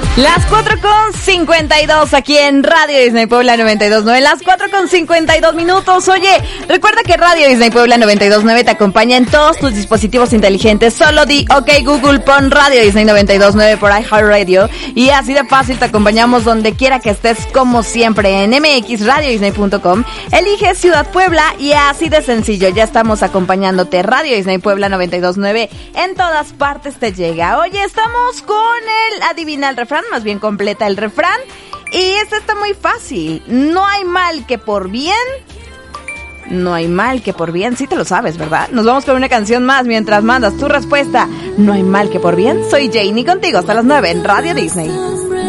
Las 4:52 aquí en Radio Disney Puebla 92.9, las 4:52 minutos. Oye, recuerda que Radio Disney Puebla 92.9 te acompaña en todos tus dispositivos inteligentes. Solo di OK Google, pon Radio Disney 92.9 por iHeartRadio y así de fácil te acompañamos donde quiera que estés, como siempre en mxradiodisney.com. Elige Ciudad Puebla y así de sencillo, ya estamos acompañándote. Radio Disney Puebla 92.9 en todas partes te llega. Oye, estamos con el Adivina el Refrán, más bien completa el refrán. Y este está muy fácil. No hay mal que por bien. No hay mal que por bien. Sí te lo sabes, ¿verdad? Nos vamos con una canción más mientras mandas tu respuesta. No hay mal que por bien. Soy Janie contigo hasta las 9 en Radio Disney.